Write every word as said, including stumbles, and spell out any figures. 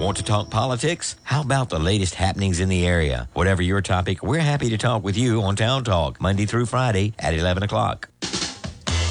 Want to talk politics? How about the latest happenings in the area? Whatever your topic, we're happy to talk with you on Town Talk, Monday through Friday at eleven o'clock.